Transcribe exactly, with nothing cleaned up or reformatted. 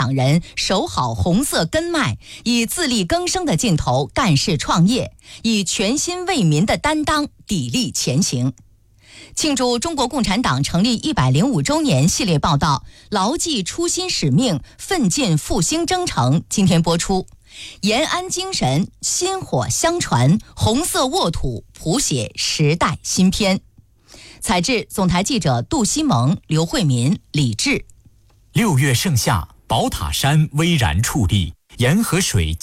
党人守好红色根脉，以自力更生的劲头干事创业，以全心为民的担当砥砺前行。庆祝中国共产党成立一百零五周年系列报道《牢记初心使命，奋进复兴征程》今天播出。延安精神，薪火相传，红色沃土谱写时代新篇。采制总台记者杜西蒙、刘慧民、李志。 六月盛夏，宝塔山巍然矗立，沿河水